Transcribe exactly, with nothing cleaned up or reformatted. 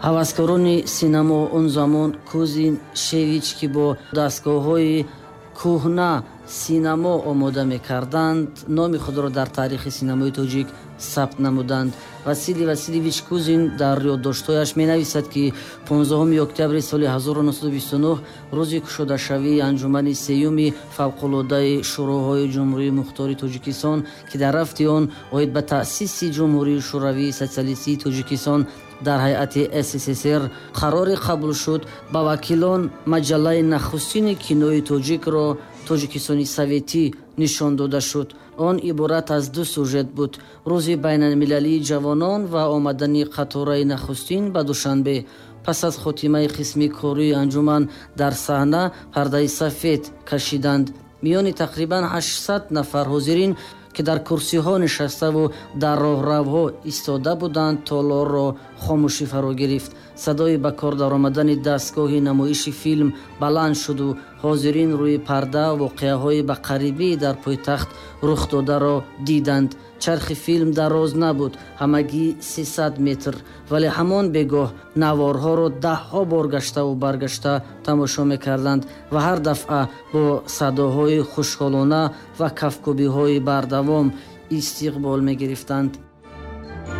ҳаваскорони синамо он замон Кузин Шевич ки бо дастгоҳҳои кӯҳна синамо омода мекарданд, номи худро дар таърихи синамои тоҷик сабт намуданд. Васили Васильевич Кузин дар ёддоштҳояш менависад ки понздаҳуми октябри соли ҳазору нуҳсаду бисту нӯҳ рӯзи кушодашавии анҷумани сеюми фавқулодаи шӯроҳои ҷумҳурии мухтори Тоҷикистон ки дар рафти он оид ба таъсиси ҷумҳурии шӯравии социалистии Тоҷикистон дар ҳайати эс эс эс эр қароре қабул шуд, ба вакилон маҷаллаи нахустини кинои тоҷикро Тоҷикистони Советӣ нишон дода шуд. Он иборат аз ду сюжет буд: рӯзи байналмилалии ҷавонон ва омадани қатораи нахустин ба Душанбе. Пас аз хотимаи қисми кории анҷуман дар саҳна пардаи сафед кашиданд. миёни тақрибан ҳаштсад нафар ҳозирин ки дар курсиҳо нишаставу дар роҳравҳо истода буданд, толорро хомӯшӣ фаро гирифт. садои ба кор даромадани дастгоҳи намоиши филм баланд шуду ҳозирин рӯи парда воқеаҳои ба қарибӣ дар пойтахт рухдодаро диданд. чархи филм дароз набуд, ҳамагӣ сисад метр, вале ҳамон бегоҳ наворҳоро даҳҳо бор гаштаву баргашта тамошо мекарданд ва ҳар дафъа бо садоҳои хушҳолона ва кафкӯбиҳои бардавом истиқбол мегирифтанд.